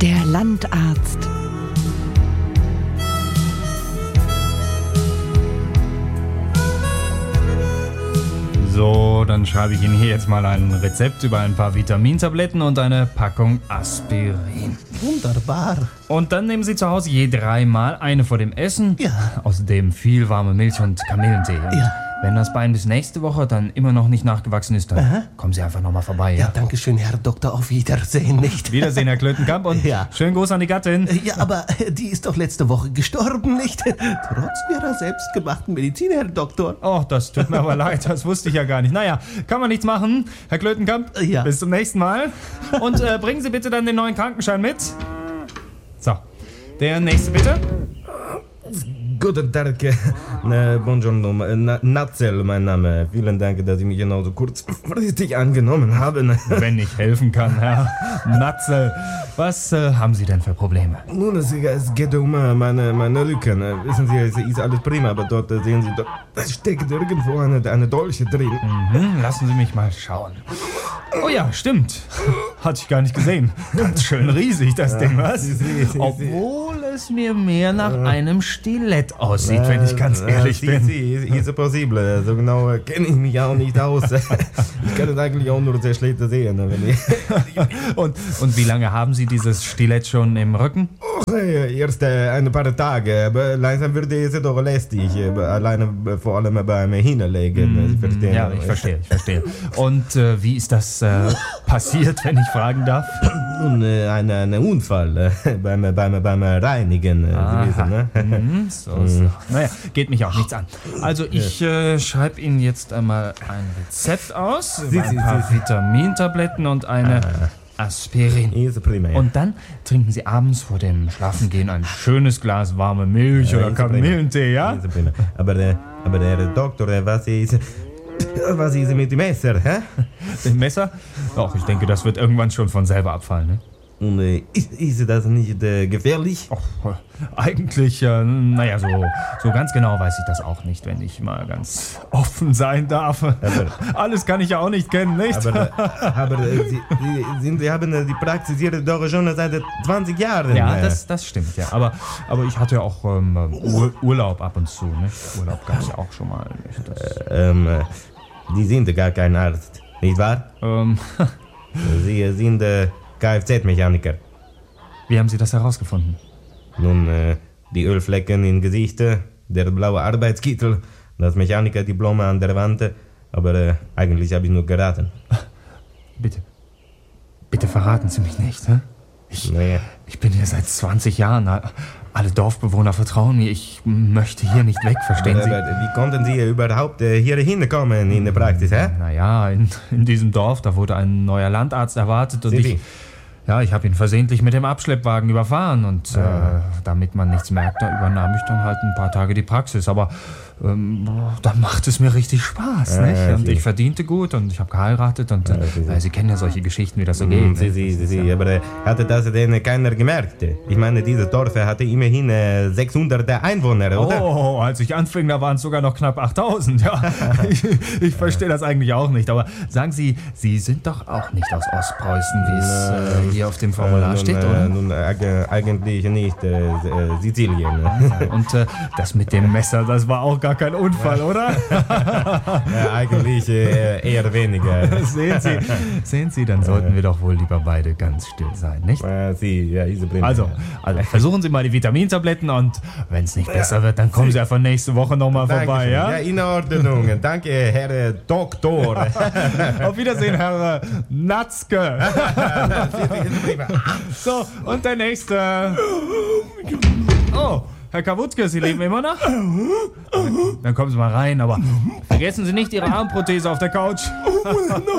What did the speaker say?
Der Landarzt. So, dann schreibe ich Ihnen hier jetzt mal ein Rezept über ein paar Vitamintabletten und eine Packung Aspirin. Wunderbar. Und dann nehmen Sie zu Hause je 3 Mal eine vor dem Essen. Ja. Außerdem viel warme Milch und Kamillentee. Und Ja. wenn das Bein bis nächste Woche dann immer noch nicht nachgewachsen ist, dann kommen Sie einfach nochmal vorbei. Ja, danke schön, Herr Doktor. Auf Wiedersehen, nicht? Wiedersehen, Herr Klötenkamp, und Ja. schönen Gruß an die Gattin. Ja, aber die ist doch letzte Woche gestorben, nicht? Trotz ihrer selbstgemachten Medizin, Herr Doktor. Oh, das tut mir aber leid, das wusste ich ja gar nicht. Naja, kann man nichts machen. Herr Klötenkamp, Ja. bis zum nächsten Mal. Und bringen Sie bitte dann den neuen Krankenschein mit. So, der nächste bitte. Guten Tag, buongiorno, Natzel, mein Name. Vielen Dank, dass Sie mich genauso kurzfristig angenommen haben. Wenn ich helfen kann, Herr Natzel. Was haben Sie denn für Probleme? Nun, es geht um meine Rücken. Wissen Sie, es ist alles prima, aber dort sehen Sie, dort steckt irgendwo eine Dolche drin. Lassen Sie mich mal schauen. Oh ja, stimmt. Hatte ich gar nicht gesehen. Ganz schön riesig, das Ding, was? Obwohl es mir mehr nach einem Stilett aussieht, wenn ich ganz ehrlich bin. Ist possible. So genau kenne ich mich auch nicht aus. Ich kann es eigentlich auch nur sehr schlecht sehen. Und wie lange haben Sie dieses Stilett schon im Rücken? Erst ein paar Tage, aber langsam würde es doch lästig. Alleine vor allem beim Hinlegen. Sie verstehen? Ja, ich verstehe. Und wie ist das passiert, wenn ich fragen darf? Nun, ein Unfall beim Reinigen. Sie wissen, ne? So. Naja, geht mich auch nichts an. Also ich schreibe Ihnen jetzt einmal ein Rezept aus, ein paar Vitamintabletten und eine Aspirin. Ist prima. Ja. Und dann trinken Sie abends vor dem Schlafengehen ein schönes Glas warme Milch oder ist prima. Kamillentee, ja? Ist prima. Aber Herr Doktor, was ist mit dem Messer? Hä? Dem Messer? Doch, ich denke, das wird irgendwann schon von selber abfallen, ne? Und ist das nicht gefährlich? Och, eigentlich, naja, so ganz genau weiß ich das auch nicht, wenn ich mal ganz offen sein darf. Alles kann ich ja auch nicht kennen, nicht? Aber Sie haben die Praxis hier doch schon seit 20 Jahren. Ja, das stimmt, ja. Aber ich hatte ja auch Urlaub ab und zu, nicht? Urlaub gab es ja auch schon mal, nicht? Die sind gar kein Arzt, nicht wahr? Sie sind Kfz-Mechaniker. Wie haben Sie das herausgefunden? Nun, die Ölflecken im Gesicht, der blaue Arbeitskittel, das Mechanikerdiplom an der Wand, aber eigentlich habe ich nur geraten. Bitte verraten Sie mich nicht, hä? Naja. Ich bin hier seit 20 Jahren. Alle Dorfbewohner vertrauen mir. Ich möchte hier nicht weg, verstehen Sie? Aber wie konnten Sie überhaupt hier hinkommen in der Praxis, hä? Naja, in diesem Dorf, da wurde ein neuer Landarzt erwartet und ich habe ihn versehentlich mit dem Abschleppwagen überfahren und damit man nichts merkt, da übernahm ich dann halt ein paar Tage die Praxis. Aber dann macht es mir richtig Spaß, nicht? Und ich verdiente gut und ich habe geheiratet und Sie kennen ja solche Geschichten, wie das so geht. Sie, aber hatte das denn keiner gemerkt? Ich meine, dieses Dorf hatte immerhin 600 Einwohner, oder? Oh, als ich anfing, da waren es sogar noch knapp 8000, ja. Ich verstehe das eigentlich auch nicht, aber sagen Sie, Sie sind doch auch nicht aus Ostpreußen, wie es hier auf dem Formular steht, oder? Nun, eigentlich nicht, Sizilien. Und das mit dem Messer, das war auch gar kein Unfall, oder? Eigentlich eher weniger. Sehen Sie, dann sollten wir doch wohl lieber beide ganz still sein, nicht? Also, versuchen Sie mal die Vitamintabletten und wenn es nicht besser wird, dann kommen Sie einfach nächste Woche nochmal vorbei, ja? Ja, in Ordnung. Danke, Herr Doktor. Auf Wiedersehen, Herr Natzke. So, und der nächste. Oh, Herr Kawutzke, Sie leben immer noch? Dann kommen Sie mal rein, aber vergessen Sie nicht Ihre Armprothese auf der Couch.